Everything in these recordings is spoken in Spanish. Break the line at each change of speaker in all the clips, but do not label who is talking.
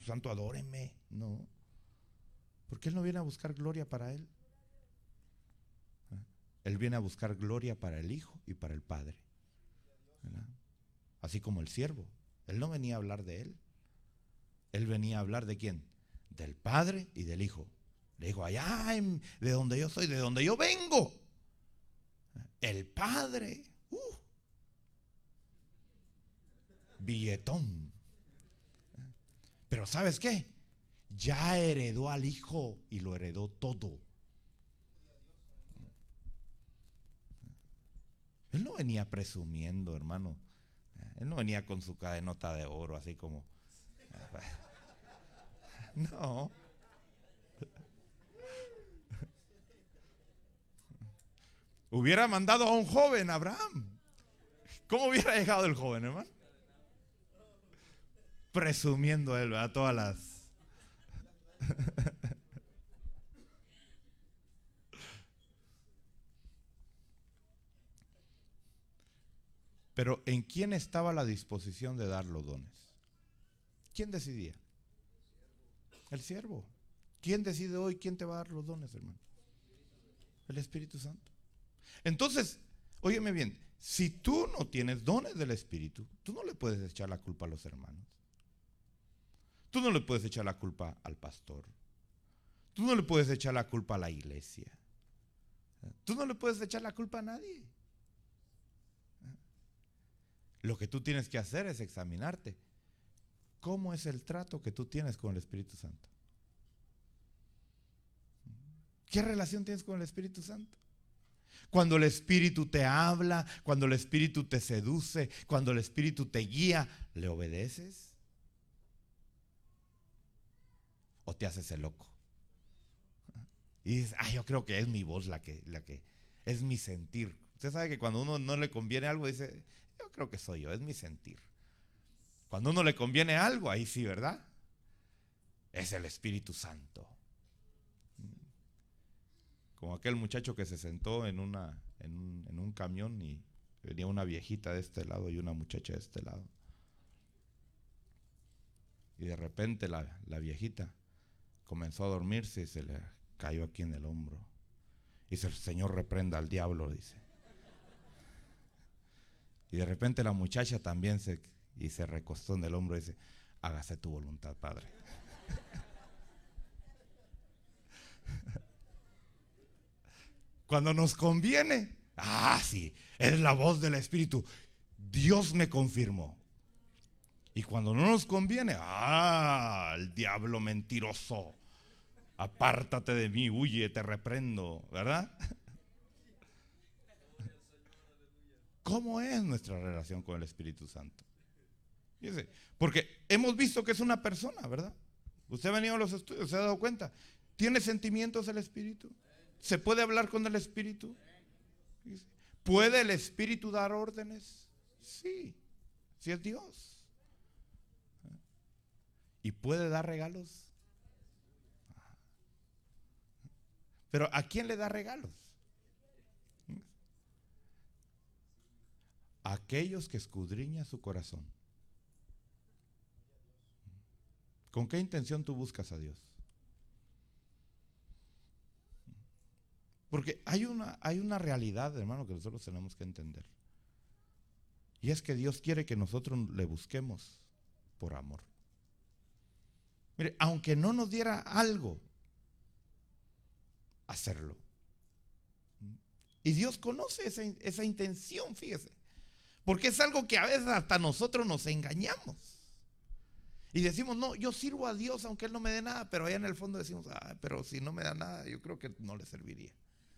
Santo, adóreme. No. Porque Él no viene a buscar gloria para Él. Él viene a buscar gloria para el Hijo y para el Padre, ¿verdad? Así como el siervo. Él no venía a hablar de Él. Él venía a hablar de ¿quién? Del Padre y del Hijo. Le dijo, allá de donde yo soy, de donde yo vengo, el Padre, billetón. Pero ¿sabes qué? Ya heredó al Hijo y lo heredó todo. Él no venía presumiendo, hermano. Él no venía con su cadenota de oro así como... No. Hubiera mandado a un joven, Abraham. ¿Cómo hubiera llegado el joven, hermano? Presumiendo él, ¿verdad? Todas las... Pero ¿en quién estaba la disposición de dar los dones? ¿Quién decidía? El siervo. ¿Quién decide hoy quién te va a dar los dones, hermano? El Espíritu Santo. Entonces, óyeme bien, si tú no tienes dones del Espíritu, tú no le puedes echar la culpa a los hermanos. Tú no le puedes echar la culpa al pastor. Tú no le puedes echar la culpa a la iglesia. Tú no le puedes echar la culpa a nadie. Lo que tú tienes que hacer es examinarte. ¿Cómo es el trato que tú tienes con el Espíritu Santo? ¿Qué relación tienes con el Espíritu Santo? Cuando el Espíritu te habla, cuando el Espíritu te seduce, cuando el Espíritu te guía, ¿le obedeces? ¿O te haces el loco? Y dices, yo creo que es mi voz la que es mi sentir. Usted sabe que cuando uno no le conviene algo, dice, yo creo que soy yo, es mi sentir. Cuando uno le conviene algo, ahí sí, ¿verdad? Es el Espíritu Santo. Como aquel muchacho que se sentó en un camión y venía una viejita de este lado y una muchacha de este lado. Y de repente la viejita comenzó a dormirse y se le cayó aquí en el hombro. Dice, el Señor reprenda al diablo, dice. Y de repente la muchacha también se recostó en el hombro y dice, hágase tu voluntad, Padre. Cuando nos conviene, sí, es la voz del Espíritu. Dios me confirmó. Y cuando no nos conviene, el diablo mentiroso, apártate de mí, huye, te reprendo, ¿verdad? ¿Cómo es nuestra relación con el Espíritu Santo? Fíjese, porque hemos visto que es una persona, ¿verdad? Usted ha venido a los estudios, se ha dado cuenta. ¿Tiene sentimientos el Espíritu? ¿Se puede hablar con el Espíritu? Fíjese, ¿puede el Espíritu dar órdenes? Sí, sí es Dios. ¿Y puede dar regalos? Pero ¿a quién le da regalos? A aquellos que escudriñan su corazón. ¿Con qué intención tú buscas a Dios? Porque hay una realidad, hermano, que nosotros tenemos que entender. Y es que Dios quiere que nosotros le busquemos por amor. Mire, aunque no nos diera algo, hacerlo. Y Dios conoce esa intención, fíjese. Porque es algo que a veces hasta nosotros nos engañamos. Y decimos, no, yo sirvo a Dios aunque Él no me dé nada. Pero allá en el fondo decimos, pero si no me da nada, yo creo que no le serviría.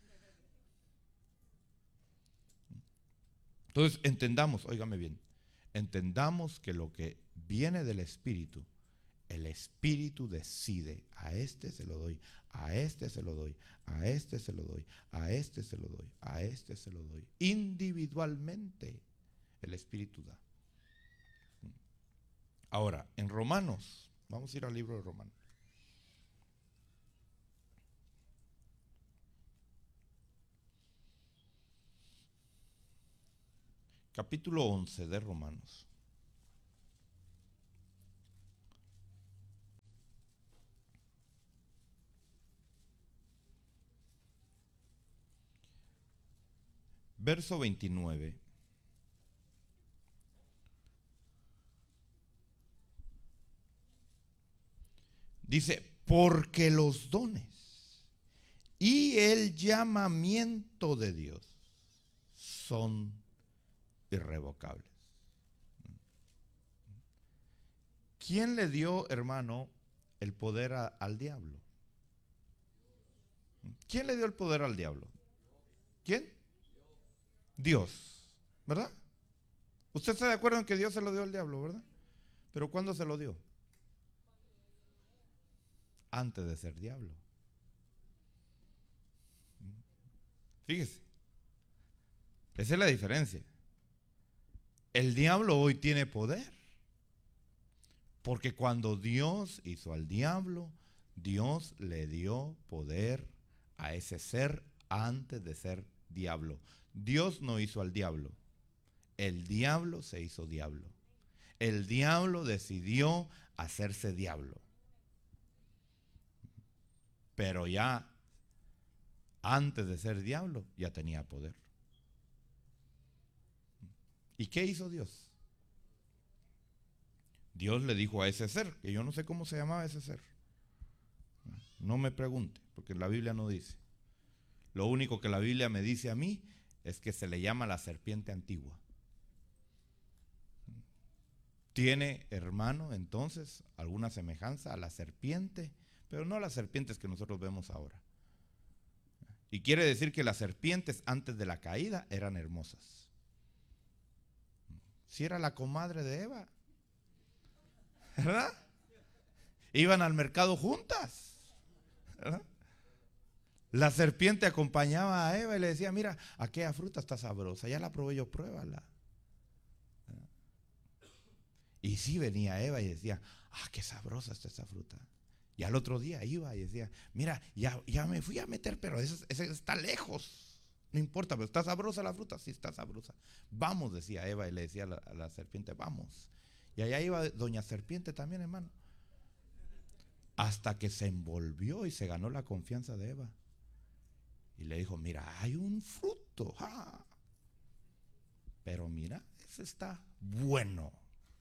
Entonces entendamos, óigame bien, entendamos que lo que viene del Espíritu, el Espíritu decide, a este se lo doy, a este se lo doy, a este se lo doy, a este se lo doy, a este se lo doy. Individualmente el Espíritu da. Ahora, en Romanos, vamos a ir al libro de Romanos. Capítulo 11 de Romanos. verso 29. Dice, porque los dones y el llamamiento de Dios son irrevocables. ¿Quién le dio, hermano, el poder al diablo? ¿Quién le dio el poder al diablo? ¿Quién? Dios, ¿verdad? ¿Usted está de acuerdo en que Dios se lo dio al diablo, verdad? Pero ¿cuándo se lo dio? Antes de ser diablo. Fíjese, esa es la diferencia. El diablo hoy tiene poder, porque cuando Dios hizo al diablo, Dios le dio poder a ese ser antes de ser diablo. Dios no hizo al diablo, el diablo se hizo diablo. El diablo decidió hacerse diablo. Pero ya antes de ser diablo ya tenía poder. ¿Y qué hizo Dios? Dios le dijo a ese ser, que yo no sé cómo se llamaba ese ser. No me pregunte, porque la Biblia no dice. Lo único que la Biblia me dice a mí es que se le llama la serpiente antigua. Tiene, hermano, entonces alguna semejanza a la serpiente, pero no a las serpientes que nosotros vemos ahora. Y quiere decir que las serpientes antes de la caída eran hermosas. Si era la comadre de Eva, ¿verdad? Iban al mercado juntas, ¿verdad? La serpiente acompañaba a Eva y le decía, mira, aquella fruta está sabrosa, ya la probé yo, pruébala. Y sí venía Eva y decía, qué sabrosa está esa fruta. Y al otro día iba y decía, mira, ya me fui a meter, pero ese está lejos. No importa, pero está sabrosa la fruta, sí está sabrosa. Vamos, decía Eva, y le decía a la serpiente, vamos. Y allá iba doña serpiente también, hermano. Hasta que se envolvió y se ganó la confianza de Eva. Y le dijo, mira, hay un fruto. Pero mira, ese está bueno.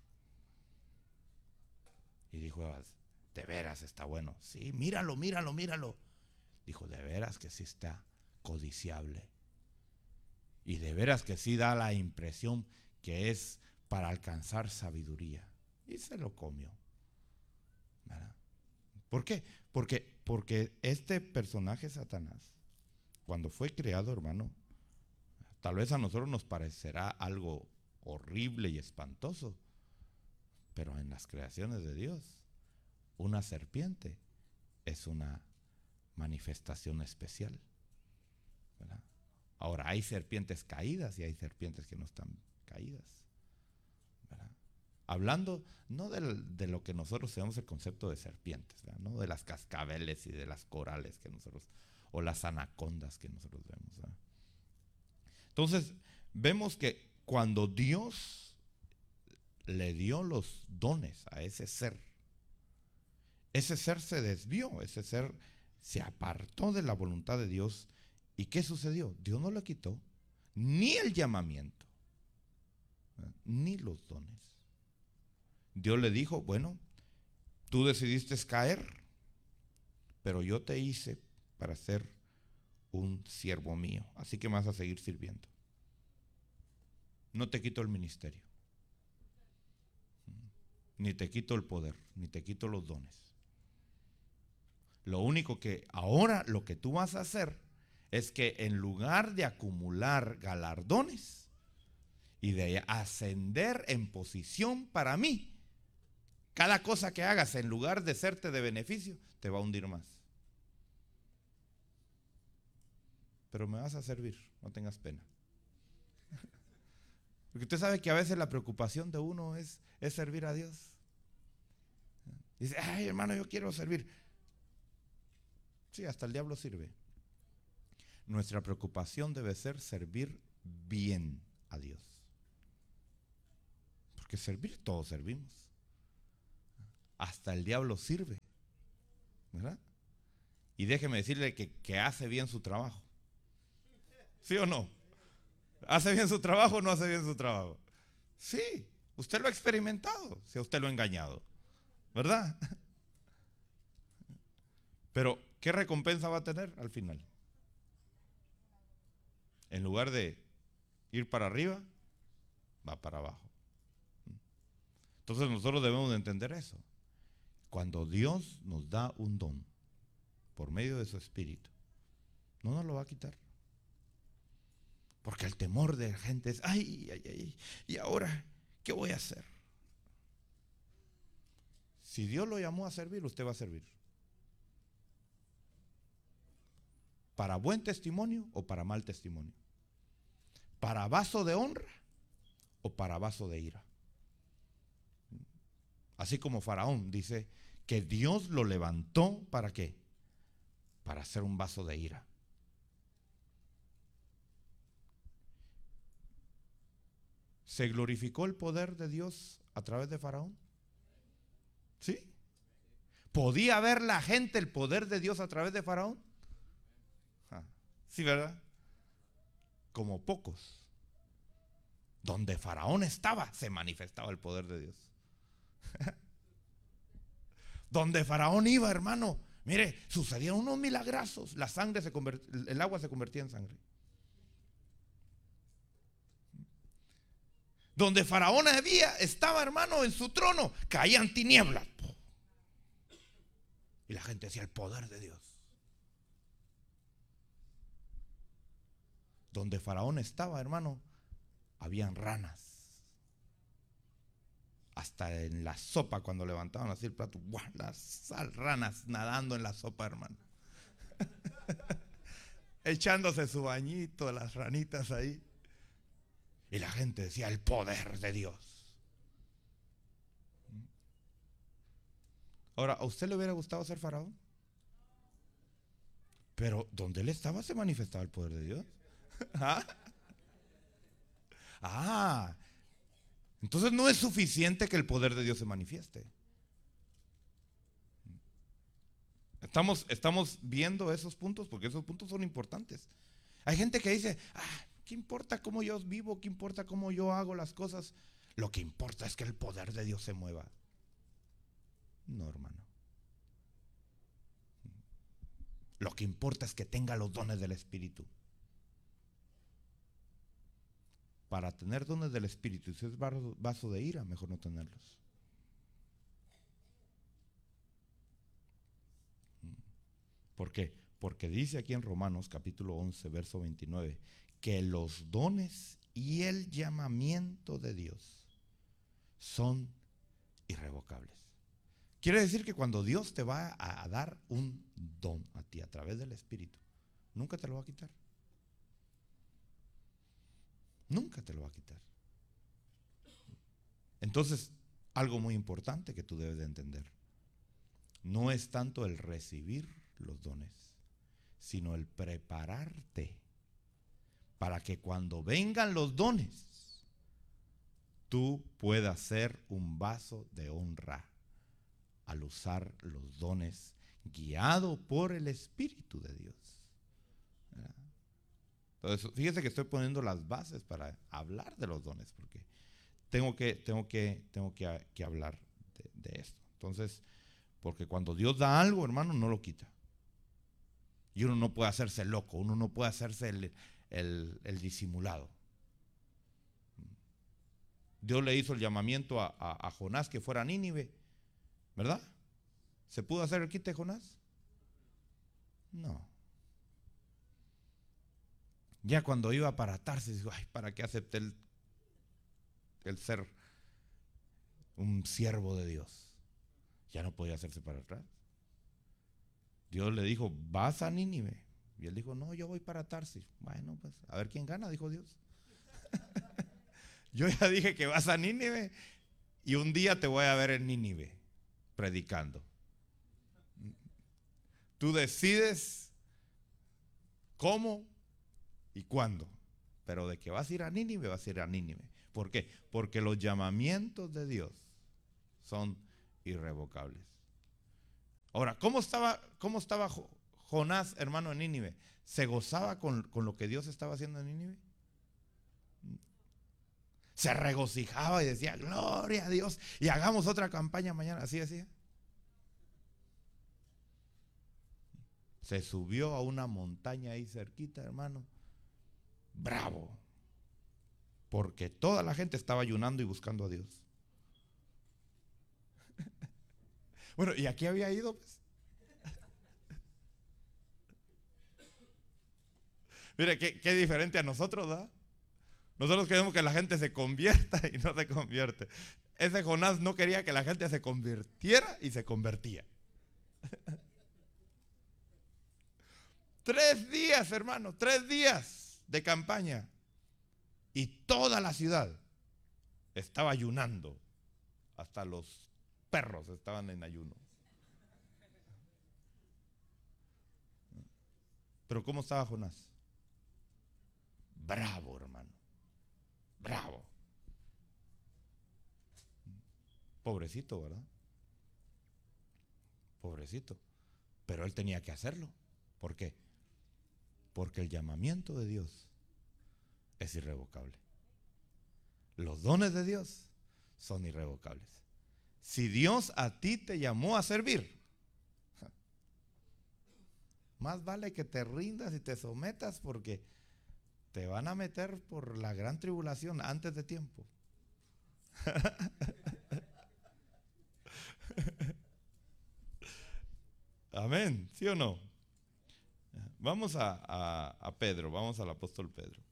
Y dijo Eva, de veras está bueno. Sí, míralo, míralo, míralo. Dijo, de veras que sí está codiciable. Y de veras que sí da la impresión que es para alcanzar sabiduría. Y se lo comió. ¿Verdad? ¿Por qué? Porque este personaje Satanás, cuando fue creado, hermano, tal vez a nosotros nos parecerá algo horrible y espantoso, pero en las creaciones de Dios, una serpiente es una manifestación especial, ¿verdad? Ahora, hay serpientes caídas y hay serpientes que no están caídas, ¿verdad? Hablando no de lo que nosotros tenemos el concepto de serpientes, ¿verdad? No de las cascabeles y de las corales que nosotros, o las anacondas que nosotros vemos, ¿verdad? Entonces, vemos que cuando Dios le dio los dones a ese ser se desvió, ese ser se apartó de la voluntad de Dios. ¿Y qué sucedió? Dios no le quitó ni el llamamiento, ni los dones. Dios le dijo, bueno, tú decidiste caer, pero yo te hice para ser un siervo mío, así que me vas a seguir sirviendo. No te quito el ministerio, ni te quito el poder, ni te quito los dones. Lo único que ahora lo que tú vas a hacer es que en lugar de acumular galardones y de ascender en posición para mí, cada cosa que hagas en lugar de serte de beneficio, te va a hundir más. Pero me vas a servir, no tengas pena. Porque usted sabe que a veces la preocupación de uno es servir a Dios. Dice, ay hermano, yo quiero servir. Sí, hasta el diablo sirve. Nuestra preocupación debe ser servir bien a Dios. Porque servir, todos servimos. Hasta el diablo sirve, ¿verdad? Y déjeme decirle que hace bien su trabajo. ¿Sí o no? ¿Hace bien su trabajo o no hace bien su trabajo? Sí, usted lo ha experimentado, si a usted lo ha engañado, ¿verdad? Pero, ¿qué recompensa va a tener al final? En lugar de ir para arriba, va para abajo. Entonces nosotros debemos de entender eso. Cuando Dios nos da un don por medio de su Espíritu, no nos lo va a quitar. Porque el temor de la gente es, ay, ay, ay, ¿y ahora qué voy a hacer? Si Dios lo llamó a servir, usted va a servir. ¿Para buen testimonio o para mal testimonio? ¿Para vaso de honra o para vaso de ira? Así como Faraón dice que Dios lo levantó, ¿para qué? Para hacer un vaso de ira. ¿Se glorificó el poder de Dios a través de Faraón? ¿Sí? ¿Podía ver la gente el poder de Dios a través de Faraón? Sí, ¿verdad? Como pocos. Donde Faraón estaba, se manifestaba el poder de Dios. Donde Faraón iba, hermano, mire, sucedían unos milagrazos. La sangre el agua se convertía en sangre. Donde Faraón estaba, hermano, en su trono, caían tinieblas. Y la gente decía, el poder de Dios. Donde Faraón estaba, hermano, habían ranas. Hasta en la sopa, cuando levantaban así el plato, ¡buah! Las ranas nadando en la sopa, hermano. Echándose su bañito, las ranitas ahí. Y la gente decía, el poder de Dios. Ahora, ¿a usted le hubiera gustado ser Faraón? Pero donde él estaba se manifestaba el poder de Dios. Entonces no es suficiente que el poder de Dios se manifieste. Estamos viendo esos puntos porque esos puntos son importantes. Hay gente que dice, ¿qué importa cómo yo vivo? ¿Qué importa cómo yo hago las cosas? Lo que importa es que el poder de Dios se mueva. No, hermano. Lo que importa es que tenga los dones del Espíritu. Para tener dones del Espíritu, si es vaso de ira, mejor no tenerlos. ¿Por qué? Porque dice aquí en Romanos capítulo 11, verso 29, que los dones y el llamamiento de Dios son irrevocables. Quiere decir que cuando Dios te va a dar un don a ti a través del Espíritu, nunca te lo va a quitar. Nunca te lo va a quitar. Entonces, algo muy importante que tú debes de entender, no es tanto el recibir los dones, sino el prepararte para que cuando vengan los dones, tú puedas ser un vaso de honra al usar los dones guiado por el Espíritu de Dios. Entonces, fíjese que estoy poniendo las bases para hablar de los dones, porque tengo que hablar de esto. Entonces, porque cuando Dios da algo, hermano, no lo quita. Y uno no puede hacerse loco, uno no puede hacerse el disimulado. Dios le hizo el llamamiento a Jonás que fuera a Nínive, ¿verdad? ¿Se pudo hacer el quite de Jonás? No. Ya cuando iba para Tarsis, dijo, ay, ¿para qué acepté el ser un siervo de Dios? Ya no podía hacerse para atrás. Dios le dijo, vas a Nínive. Y él dijo, no, yo voy para Tarsis. Bueno, pues a ver quién gana, dijo Dios. Yo ya dije que vas a Nínive y un día te voy a ver en Nínive predicando. Tú decides cómo y cuándo, pero de que vas a ir a Nínive, vas a ir a Nínive. ¿Por qué? Porque los llamamientos de Dios son irrevocables. Ahora, ¿cómo estaba Jonás, hermano, en Nínive? ¿Se gozaba con lo que Dios estaba haciendo en Nínive? Se regocijaba y decía, gloria a Dios, y hagamos otra campaña mañana. Así decía. Se subió a una montaña ahí cerquita, hermano. Bravo. Porque toda la gente estaba ayunando y buscando a Dios. Bueno, ¿y aquí había ido? Pues? Mire, qué diferente a nosotros, ¿verdad? Nosotros queremos que la gente se convierta y no se convierte. Ese Jonás no quería que la gente se convirtiera y se convertía. 3 días, hermano, 3 días de campaña. Y toda la ciudad estaba ayunando. Hasta los perros estaban en ayuno. Pero ¿cómo estaba Jonás? Bravo, hermano. Bravo. Pobrecito, ¿verdad? Pobrecito. Pero él tenía que hacerlo. ¿Por qué? Porque el llamamiento de Dios es irrevocable. Los dones de Dios son irrevocables. Si Dios a ti te llamó a servir, más vale que te rindas y te sometas, porque te van a meter por la gran tribulación antes de tiempo. Amén, ¿sí o no? Vamos a Pedro, vamos al apóstol Pedro.